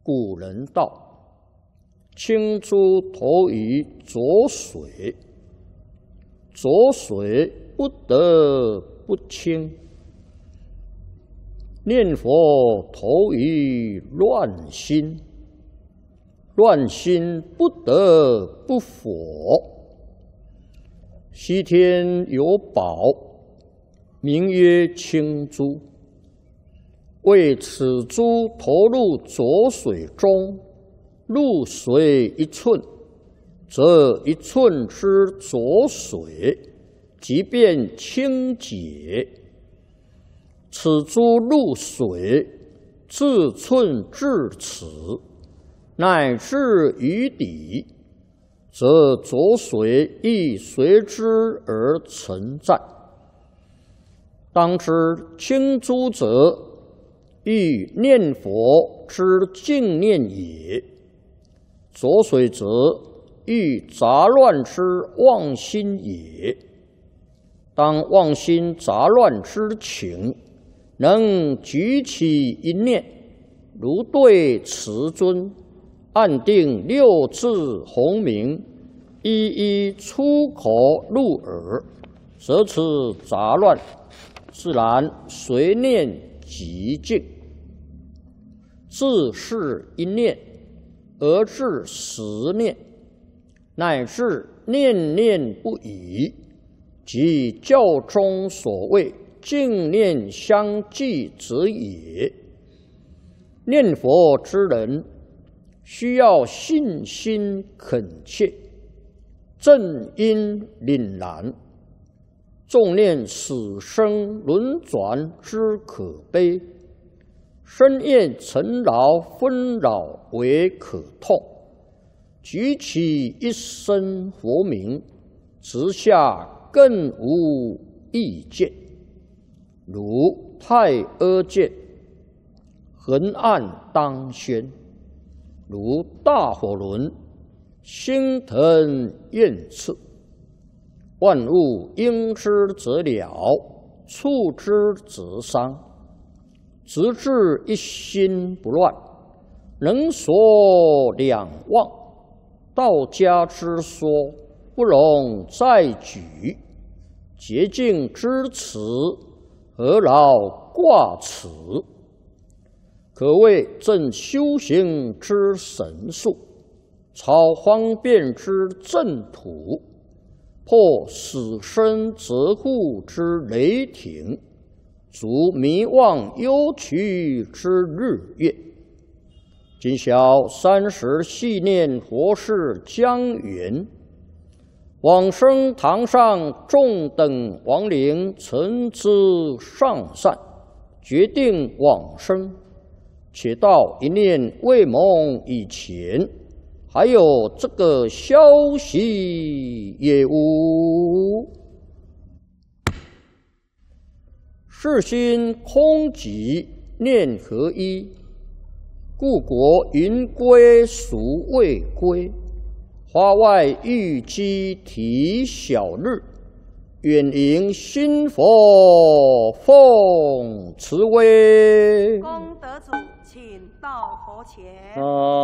古人道：青珠投于浊水，浊水不得不清。念佛投于乱心，乱心不得不佛。西天有宝，名曰青珠。为此珠投入浊水中，入水1寸，则1寸之浊水即变清洁。此珠入水，自寸至此，乃至于底，则浊水亦随之而存在。当知清珠者，欲念佛之净念也；浊水则，欲杂乱之妄心也。当妄心杂乱之情，能举起一念，如对慈尊，按定6字洪名，一一出口入耳，则此杂乱自然随念即净。自是一念而至10念，乃至念念不已，即教中所谓净念相继者也。念佛之人，需要信心恳切，正因凛然，重念死生轮转之可悲，深厌尘劳纷扰为可痛，举起一声佛名，直下更无意见。如太阿剑，横按当宣；如大火轮，星腾焰炽。万物应之则了，触之则伤。直至一心不乱，能所两忘。道家之说，不容再举。洁净之词，何劳挂齿？可谓正修行之神速，超方便之正途，破死生责护之雷霆，足迷妄忧屈之日月。今晓30系念佛事将圆，往生堂上众等亡灵曾知上善，决定往生。且到一念未蒙以前，还有这个消息也无。世心空寂，念合一，故国云归孰未归？花外玉鸡啼晓日，远迎新佛奉慈威。 功德主，请到佛前。